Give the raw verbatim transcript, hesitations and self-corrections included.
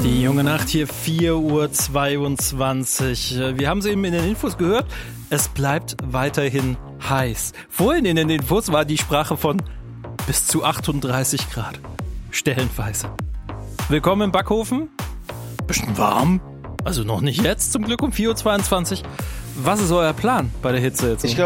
Die junge Nacht hier, vier Uhr zweiundzwanzig. Wir haben es eben in den Infos gehört. Es bleibt weiterhin heiß. Vorhin in den Infos war die Sprache von bis zu achtunddreißig Grad. Stellenweise. Willkommen im Backofen. Bisschen warm. Also noch nicht jetzt, zum Glück um vier Uhr zweiundzwanzig. Was ist euer Plan bei der Hitze jetzt? Ich glaub,